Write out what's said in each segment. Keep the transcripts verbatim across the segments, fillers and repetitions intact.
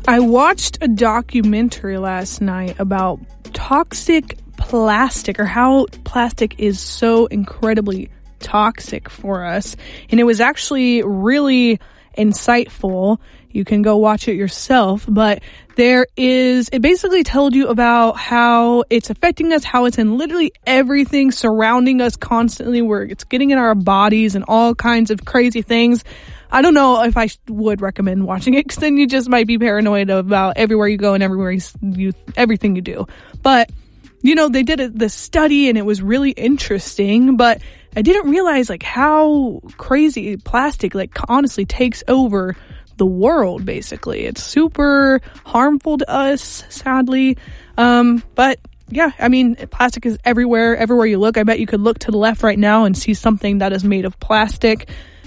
I watched a documentary last night about toxic plastic, or how plastic is so incredibly toxic for us. And it was actually really insightful. You can go watch it yourself, but there is, it basically told you about how it's affecting us, how it's in literally everything surrounding us constantly, where it's getting in our bodies and all kinds of crazy things. I don't know if I would recommend watching it, because then you just might be paranoid about everywhere you go and everywhere you, you everything you do. But, you know, they did a, the study and it was really interesting, but I didn't realize like how crazy plastic like honestly takes over the world. Basically, it's super harmful to us, sadly. Um, but yeah, I mean, plastic is everywhere, everywhere you look. I bet you could look to the left right now and see something that is made of plastic.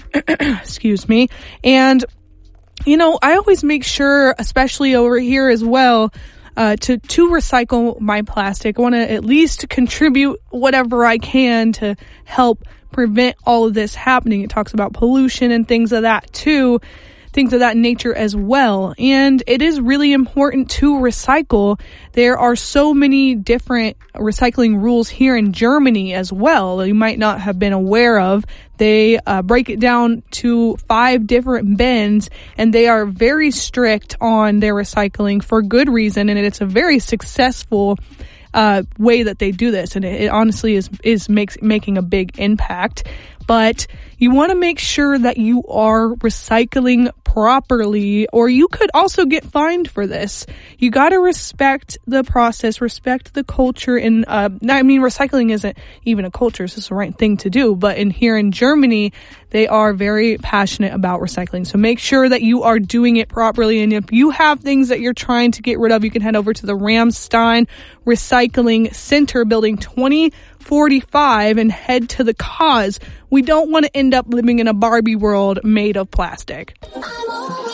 Excuse me. And, you know, I always make sure, especially over here as well, uh, to, to recycle my plastic. I want to at least contribute whatever I can to help prevent all of this happening. It talks about pollution and things of that too. Things of that nature as well. And it is really important to recycle. There are so many different recycling rules here in Germany as well that you might not have been aware of. They uh, break it down to five different bins, and they are very strict on their recycling for good reason. And it's a very successful uh, way that they do this. And it, it honestly is, is makes, making a big impact. But you want to make sure that you are recycling properly, or you could also get fined for this. You got to respect the process, respect the culture. And uh, I mean, recycling isn't even a culture; it's just the right thing to do. But in here in Germany, they are very passionate about recycling. So make sure that you are doing it properly. And if you have things that you're trying to get rid of, you can head over to the Ramstein Recycling Center, building twenty forty-five, and head to the cause. We don't want to end up living in a Barbie world made of plastic.